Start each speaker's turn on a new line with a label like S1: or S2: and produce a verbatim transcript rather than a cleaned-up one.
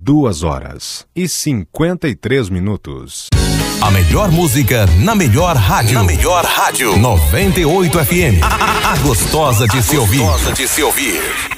S1: duas horas e cinquenta e três minutos.
S2: A melhor música na melhor rádio. Na melhor rádio. noventa e oito F M. A, a, a gostosa de se ouvir. Gostosa de se ouvir.